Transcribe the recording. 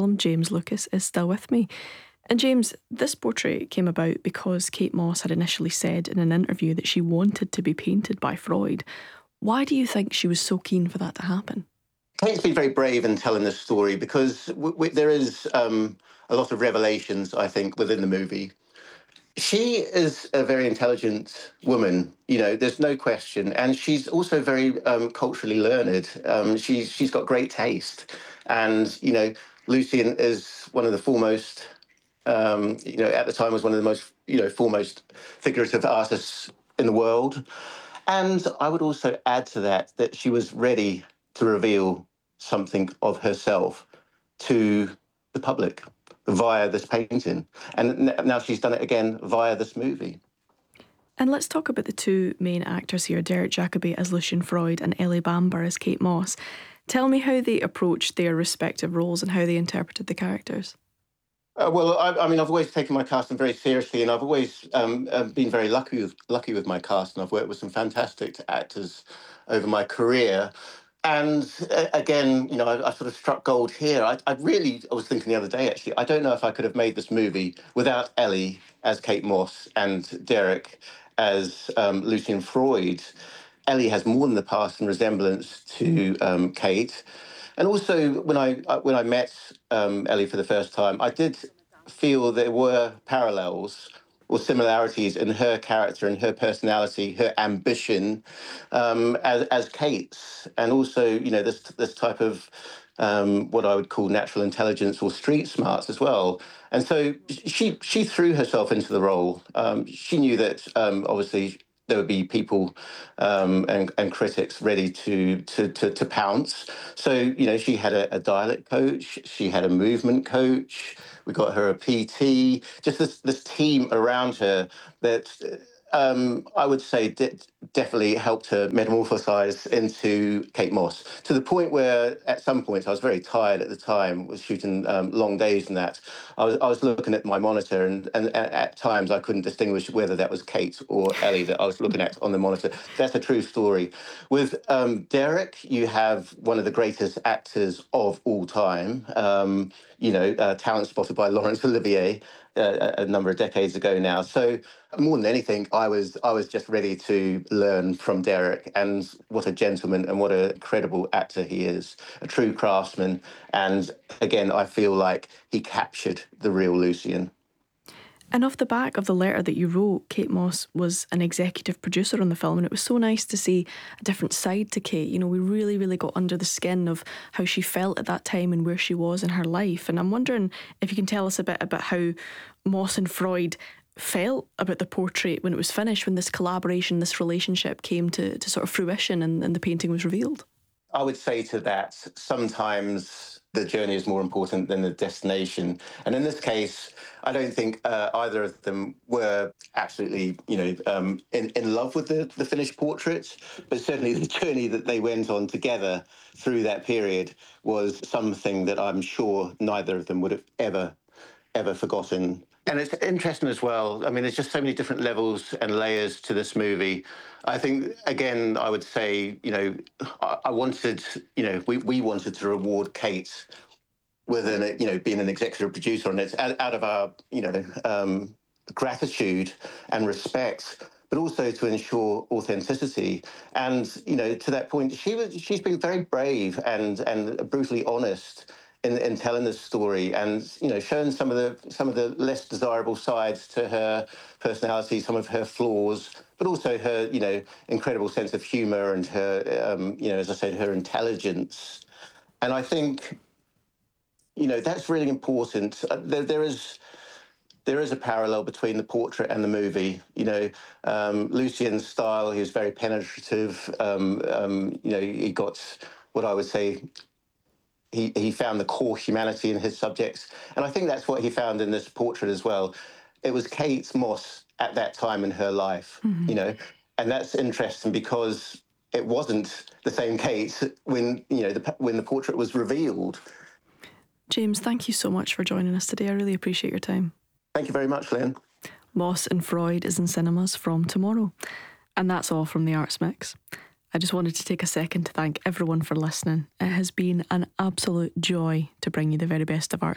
film, James Lucas, is still with me. And James, this portrait came about because Kate Moss had initially said in an interview that she wanted to be painted by Freud. Why do you think she was so keen for that to happen? Kate's been very brave in telling this story because there is a lot of revelations, I think, within the movie. She is a very intelligent woman, there's no question. And she's also very culturally learned. She's got great taste. And, Lucian is one of the foremost, at the time was one of the most, foremost figurative artists in the world. And I would also add to that she was ready to reveal something of herself to the public via this painting. And now she's done it again via this movie. And let's talk about the two main actors here, Derek Jacobi as Lucian Freud and Ellie Bamber as Kate Moss. Tell me how they approached their respective roles and how they interpreted the characters. Well, I've always taken my casting very seriously, and I've always been very lucky with my cast, and I've worked with some fantastic actors over my career. And again, I sort of struck gold here. I was thinking the other day, actually, I don't know if I could have made this movie without Ellie as Kate Moss and Derek as Lucian Freud. Ellie has more than the past and resemblance to Kate. And also, when I met Ellie for the first time, I did feel there were parallels or similarities in her character and her personality, her ambition, as Kate's, and also, this type of what I would call natural intelligence or street smarts as well. And so she threw herself into the role. She knew that obviously there would be people and critics ready to pounce. So, she had a dialect coach, she had a movement coach, we got her a PT, just this team around her that I would say definitely helped her metamorphosize into Kate Moss, to the point where at some points I was very tired at the time, was shooting long days and that. I was looking at my monitor and at times I couldn't distinguish whether that was Kate or Ellie that I was looking at on the monitor. That's a true story. With Derek, you have one of the greatest actors of all time, talent spotted by Laurence Olivier a number of decades ago now. So more than anything, I was just ready to learn from Derek, and what a gentleman and what an incredible actor he is, a true craftsman. And again, I feel like he captured the real Lucian. And off the back of the letter that you wrote, Kate Moss was an executive producer on the film, and it was so nice to see a different side to Kate. We really, really got under the skin of how she felt at that time and where she was in her life. And I'm wondering if you can tell us a bit about how Moss and Freud felt about the portrait when it was finished, when this collaboration, this relationship came to sort of fruition and the painting was revealed. I would say to that, sometimes the journey is more important than the destination. And in this case, I don't think either of them were absolutely, in love with the finished portrait, but certainly the journey that they went on together through that period was something that I'm sure neither of them would have ever forgotten. And it's interesting as well. I mean, there's just so many different levels and layers to this movie. I think, again, I would say, I wanted, we wanted to reward Kate with being an executive producer on it out of our, gratitude and respect, but also to ensure authenticity. And, to that point, she's been very brave and brutally honest in telling this story, and showing some of the less desirable sides to her personality, some of her flaws, but also her incredible sense of humour and her as I said, her intelligence. And I think that's really important. There is a parallel between the portrait and the movie. Lucian's style, he was very penetrative. He got what I would say. He found the core humanity in his subjects. And I think that's what he found in this portrait as well. It was Kate Moss at that time in her life, and that's interesting because it wasn't the same Kate when the portrait was revealed. James, thank you so much for joining us today. I really appreciate your time. Thank you very much, Lynn. Moss and Freud is in cinemas from tomorrow. And that's all from the Arts Mix. I just wanted to take a second to thank everyone for listening. It has been an absolute joy to bring you the very best of art.